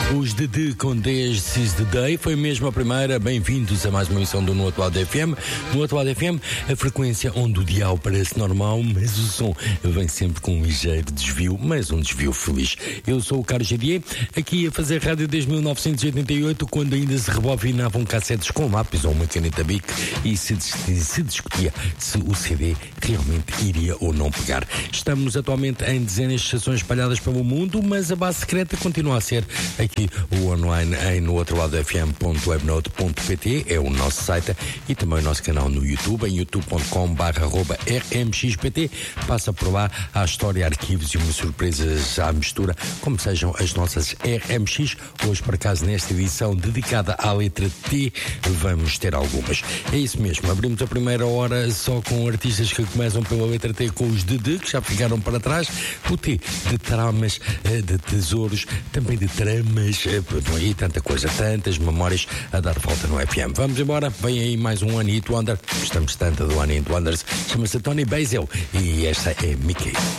Os de com This is the Day foi mesmo a primeira. Bem-vindos a mais uma emissão do No Atual FM. No Atual FM, a frequência onde o dial parece normal, mas o som vem sempre com um ligeiro desvio, mas um desvio feliz. Eu sou o Carlos Jadier, aqui a fazer rádio desde 1988, quando ainda se rebobinavam cassetes com lápis ou uma caneta Bic e se discutia se o CD realmente iria ou não pegar. Estamos atualmente em dezenas de estações espalhadas pelo mundo, mas a base secreta continua a ser aqui o online em nootroladofm.webnote.pt, é o nosso site, e também o nosso canal no YouTube, em youtube.com/rmxpt. Passa por lá, há história, arquivos e umas surpresas à mistura, como sejam as nossas RMX. Hoje, por acaso, nesta edição dedicada à letra T, vamos ter algumas. É isso mesmo, abrimos a primeira hora só com artistas que começam pela letra T, com os de que já ficaram para trás. O T de tramas, de tesouros, também de tramas, e tanta coisa, tantas memórias a dar volta no FM. Vamos embora, vem aí mais um One Hit Wonder. Gostamos tanto do One Hit Wonders. Chama-se Tony Basil e esta é Mickey.